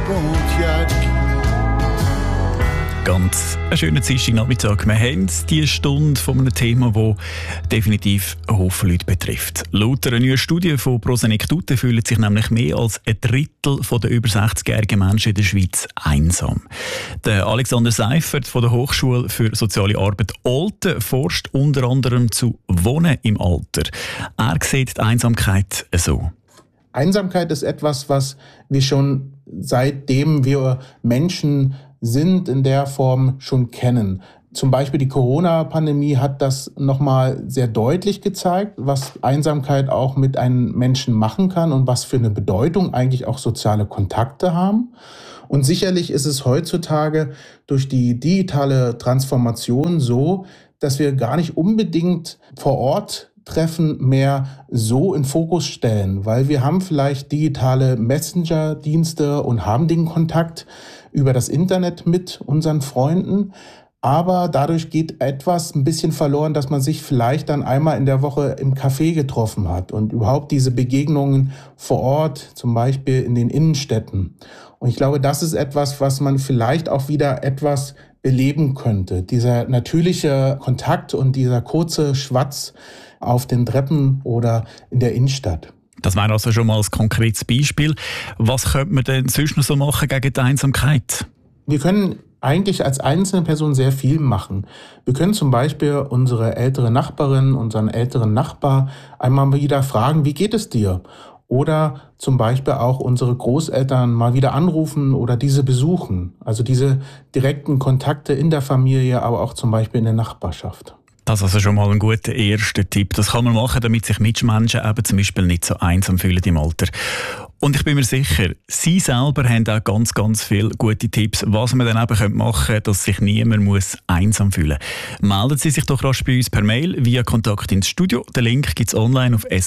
Ganz einen schönen Dienstagnachmittag. Wir haben diese Stunde von einem Thema, das definitiv einen Haufen Leute betrifft. Laut einer neuen Studie von Prosenektute fühlen sich nämlich mehr als ein Drittel der über 60-jährigen Menschen in der Schweiz einsam. Der Alexander Seifert von der Hochschule für Soziale Arbeit Olten forscht unter anderem zu Wohnen im Alter. Er sieht die Einsamkeit so. Einsamkeit ist etwas, was wir schon seitdem wir Menschen sind, in der Form schon kennen. Zum Beispiel die Corona-Pandemie hat das nochmal sehr deutlich gezeigt, was Einsamkeit auch mit einem Menschen machen kann und was für eine Bedeutung eigentlich auch soziale Kontakte haben. Und sicherlich ist es heutzutage durch die digitale Transformation so, dass wir gar nicht unbedingt vor Ort Treffen mehr so in Fokus stellen, weil wir haben vielleicht digitale Messenger-Dienste und haben den Kontakt über das Internet mit unseren Freunden, aber dadurch geht etwas ein bisschen verloren, dass man sich vielleicht dann einmal in der Woche im Café getroffen hat und überhaupt diese Begegnungen vor Ort, zum Beispiel in den Innenstädten. Und ich glaube, das ist etwas, was man vielleicht auch wieder etwas beleben könnte. Dieser natürliche Kontakt und dieser kurze Schwatz auf den Treppen oder in der Innenstadt. Das wäre also schon mal ein konkretes Beispiel. Was könnte man denn sonst noch so machen gegen die Einsamkeit? Wir können eigentlich als einzelne Person sehr viel machen. Wir können zum Beispiel unsere ältere Nachbarin, unseren älteren Nachbar einmal wieder fragen, wie geht es dir? Oder zum Beispiel auch unsere Großeltern mal wieder anrufen oder diese besuchen. Also diese direkten Kontakte in der Familie, aber auch zum Beispiel in der Nachbarschaft. Das ist also schon mal ein guter erster Tipp. Das kann man machen, damit sich Mitmenschen eben zum Beispiel nicht so einsam fühlen im Alter. Und ich bin mir sicher, Sie selber haben auch ganz, ganz viele gute Tipps, was man dann eben machen könnte, dass sich niemand muss einsam fühlen muss. Melden Sie sich doch rasch bei uns per Mail via Kontakt ins Studio. Den Link gibt es online auf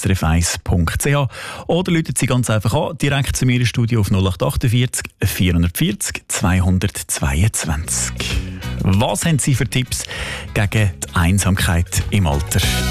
srf1.ch oder rufen Sie ganz einfach an, direkt zu mir ins Studio auf 0848 440 222. Was haben Sie für Tipps gegen die Einsamkeit im Alter?